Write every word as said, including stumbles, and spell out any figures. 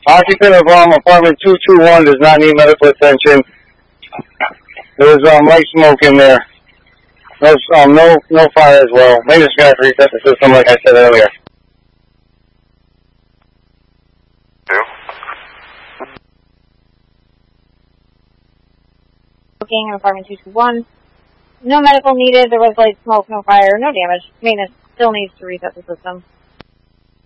Occupant of um, apartment two two one does not need medical attention. There's um, light smoke in there. No, um, no, no fire as well. Maybe just gonna have to reset the system, like I said earlier. Two. Booking apartment two two one. No medical needed. There was light smoke, no fire, no damage. Maintenance still needs to reset the system.